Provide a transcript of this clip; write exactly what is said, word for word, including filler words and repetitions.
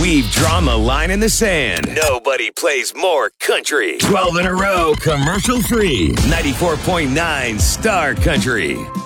We've drawn the line in the sand. Nobody plays more country. twelve in a row, commercial free. ninety-four point nine Star Country.